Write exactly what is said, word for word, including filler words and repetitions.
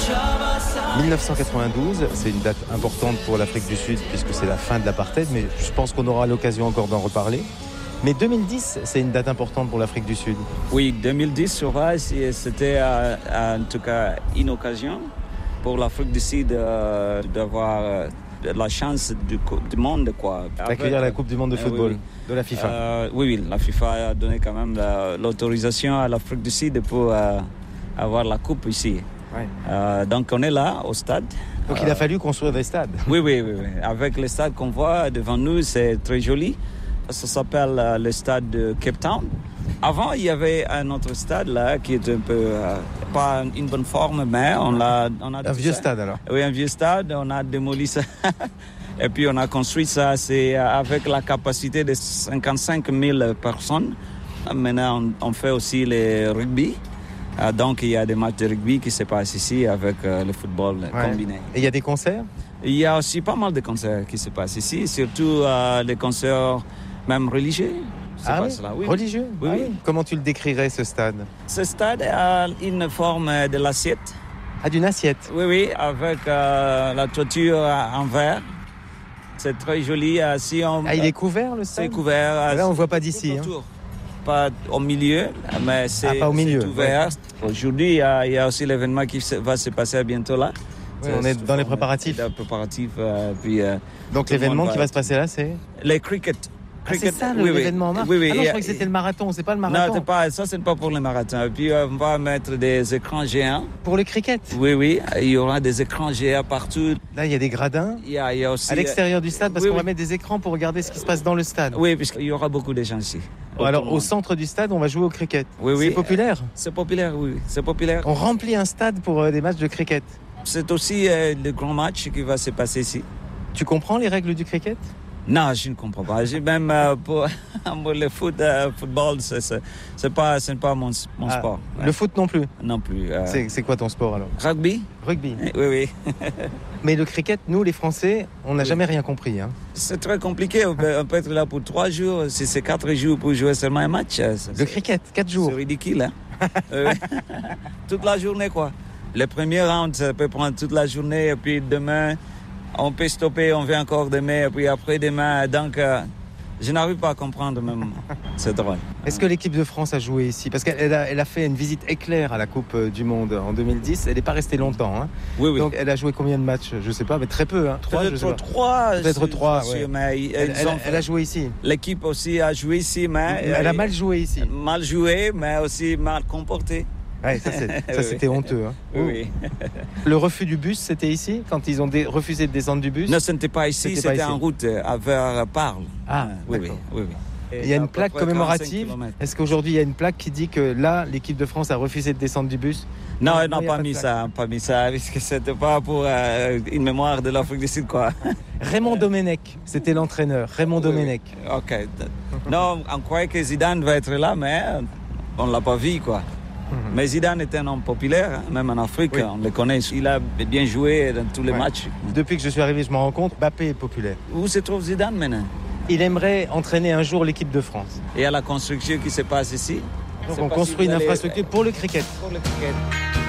dix-neuf cent quatre-vingt-douze, c'est une date importante pour l'Afrique du Sud puisque c'est la fin de l'apartheid, mais je pense qu'on aura l'occasion encore d'en reparler. Mais deux mille dix, c'est une date importante pour l'Afrique du Sud. Oui, deux mille dix, c'était euh, en tout cas une occasion pour l'Afrique du Sud euh, d'avoir euh, la chance du, du monde, quoi. D'accueillir la Coupe du Monde de football, euh, oui, oui. de la FIFA. Euh, oui, oui, la FIFA a donné quand même la, l'autorisation à l'Afrique du Sud pour euh, avoir la Coupe ici. Ouais. Euh, donc on est là, au stade. Donc il a fallu construire des stades. Oui, oui, oui, oui. Avec les stades qu'on voit devant nous, c'est très joli. Ça s'appelle euh, le stade de Cape Town. Avant, il y avait un autre stade là qui est un peu euh, pas une bonne forme, mais on l'a, on a un vieux ça. stade alors. Oui, un vieux stade. On a démoli ça et puis on a construit ça. C'est avec la capacité de cinquante-cinq mille personnes. Maintenant, on, on fait aussi les rugby. Euh, donc il y a des matchs de rugby qui se passent ici avec euh, le football ouais. combiné. Et il y a des concerts? Il y a aussi pas mal de concerts qui se passent ici, surtout euh, les concerts même religieux. Ah oui, oui, religieux oui, ah oui. oui. Comment tu le décrirais, ce stade? Ce stade a une forme de l'assiette. Ah, d'une assiette? Oui, oui, avec euh, la toiture en verre. C'est très joli. Euh, si on, ah, il est couvert, le stade? C'est couvert. Euh, Là, on ne voit pas d'ici. Hein. Pas au milieu, mais c'est, ah, pas au milieu, c'est ouvert. Ouais. Aujourd'hui, il y, a, il y a aussi l'événement qui va se passer bientôt là. Oui, on est dans les préparatifs. Les préparatifs euh, puis, euh, Donc l'événement qui va se passer là, c'est les cricket. Ah, c'est ça le, oui, l'événement en mars. Oui, oui. Ah non, je croyais que c'était le marathon, c'est pas le marathon. Non, c'est pas, ça c'est pas pour le marathon. Et puis on va mettre des écrans géants. Pour le cricket? Oui, oui. Il y aura des écrans géants partout. Là, il y a des gradins. Il y a, il y a aussi... À l'extérieur du stade, parce oui, qu'on oui. va mettre des écrans pour regarder ce qui se passe dans le stade. Oui, puisqu'il y aura beaucoup de gens ici. Bon, alors, au centre du stade, on va jouer au cricket. Oui, oui. C'est populaire? C'est populaire, oui. C'est populaire. On remplit un stade pour euh, des matchs de cricket. C'est aussi euh, le grand match qui va se passer ici. Tu comprends les règles du cricket? Non, je ne comprends pas. J'ai même euh, pour, pour le foot, euh, football, c'est, c'est, c'est pas, c'est pas mon, mon ah, sport. Le ouais. foot non plus? Non plus. Euh... C'est, c'est quoi ton sport alors? Rugby. Rugby. Oui, oui. Mais le cricket, nous les Français, on n'a oui. jamais rien compris. Hein. C'est très compliqué. On peut, on peut être là pour trois jours. Si c'est quatre jours pour jouer seulement un match. C'est, le cricket, quatre jours. C'est ridicule. Hein? Toute la journée, quoi. Le premier round, ça peut prendre toute la journée. Et puis demain... On peut stopper, on vient encore demain, et puis après demain. Donc, euh, je n'arrive pas à comprendre même. C'est drôle. Est-ce que l'équipe de France a joué ici? Parce qu'elle a, elle a fait une visite éclair à la Coupe du Monde en deux mille dix. Elle n'est pas restée longtemps. Hein. Oui, oui. Donc, elle a joué combien de matchs? Je ne sais pas, mais très peu. Hein. Trois, Peut-être je sais pas. trois. Peut-être trois, ouais. Mais ils, elle, ils elle, ont elle a joué ici. L'équipe aussi a joué ici, mais... Elle a mal joué ici. Mal joué, mais aussi mal comporté. Ouais, ça, c'est, ça oui, c'était oui. honteux. Hein. Oui, oui. Le refus du bus, c'était ici, quand ils ont dé- refusé de descendre du bus? Non, ce n'était pas ici, c'était, c'était pas en ici. Route vers Parle. Ah, oui, oui, oui, oui. Il y a une plaque commémorative. Est-ce qu'aujourd'hui, il y a une plaque qui dit que là, l'équipe de France a refusé de descendre du bus? Non, ils n'ont pas, pas mis ça, pas mis ça, parce que c'était pas pour euh, une mémoire de l'Afrique du Sud, quoi. Raymond Domenech, c'était l'entraîneur. Raymond oui, Domenech. Oui. Ok. Non, on croyait que Zidane va être là, mais on l'a pas vu, quoi. Mm-hmm. Mais Zidane était un homme populaire, hein, même en Afrique, oui. On le connaît. Il a bien joué dans tous les ouais. matchs. Depuis que je suis arrivé, je me rends compte, Mbappé est populaire. Où se trouve Zidane maintenant? Il aimerait entraîner un jour l'équipe de France. Et à la construction qui se passe ici? Donc on construit une infrastructure pour le cricket. Pour le cricket.